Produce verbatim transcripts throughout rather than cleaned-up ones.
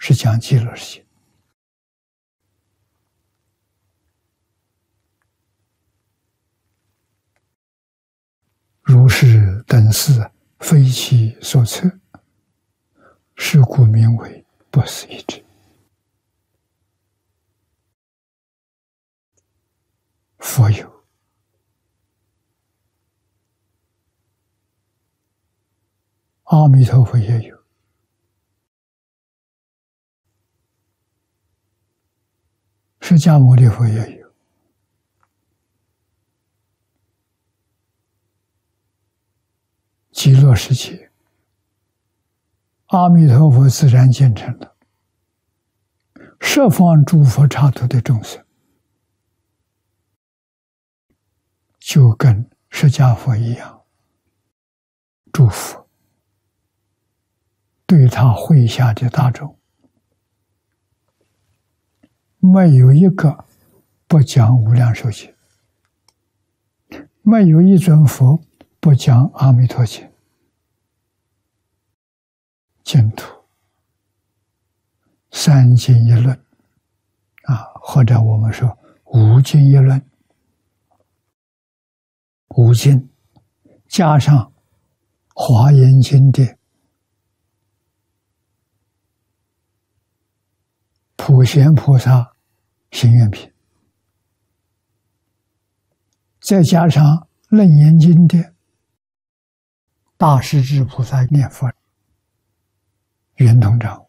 是讲极乐世界。如是等事，非其所测，是故名为不思议智。佛有，阿弥陀佛也有，释迦牟尼佛也有，极乐世界，阿弥陀佛自然见成了，十方诸佛刹土的众生，就跟释迦佛一样，祝福对他会下的大众，没有一个不讲无量寿经，没有一尊佛不讲阿弥陀经。净土三经一论啊，或者我们说五经一论，五经加上华严经的普贤菩萨行愿品，再加上楞严经的大势至菩萨念佛圆通章，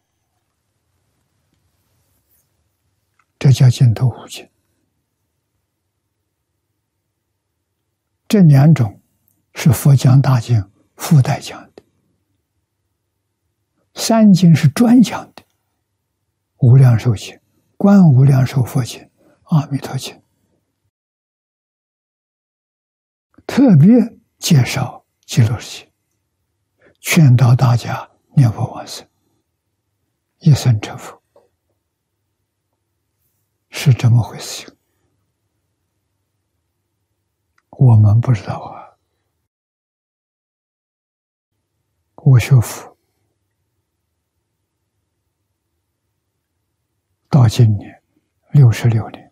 这叫净土五经。这两种是佛讲大经附带讲的，三经是专讲的，无量寿经、观无量寿佛经、阿弥陀经，特别介绍极乐世界，劝导大家念佛往生，一生成佛，是这么回事情。我们不知道啊。我学佛到今年六十六年，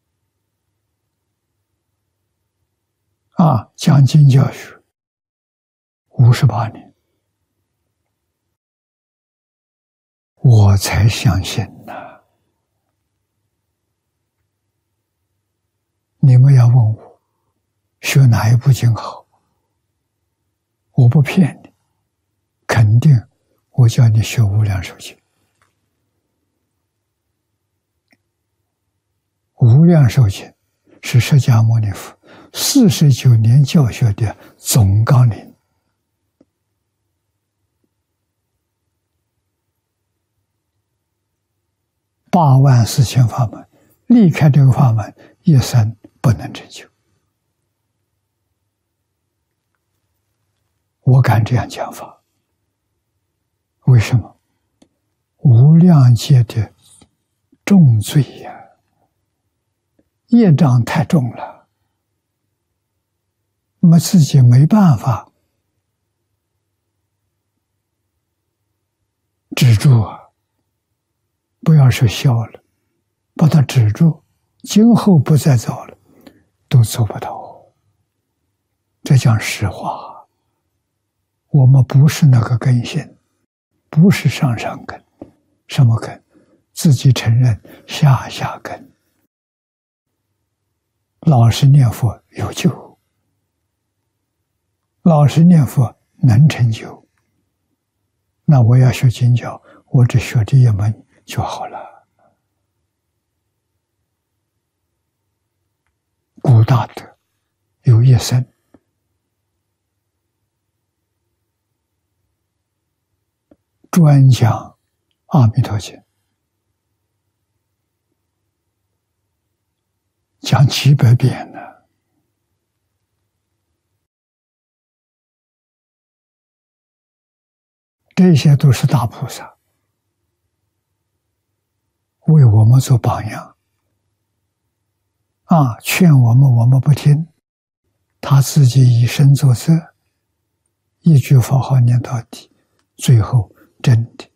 啊，讲经教学五十八年，我才相信呐、啊。你们要问我学哪一部经好，我不骗你，肯定我叫你学无量寿经。无量寿经是释迦牟尼佛四十九年教学的总纲领，八万四千法门，离开这个法门，一生不能成就。我敢这样讲法，为什么？无量劫的重罪呀、啊，业障太重了，那么自己没办法止住啊！不要说消了，把它止住，今后不再走了，都走不到。这讲实话。我们不是那个根性，不是上上根，什么根？自己承认下下根。老实念佛有救，老实念佛能成就。那我要学经教，我只学这一门就好了。古大德有一生。专讲阿弥陀经，讲几百遍呢。这些都是大菩萨，为我们做榜样啊！劝我们，我们不听，他自己以身作则，一句佛号念到底，最后真的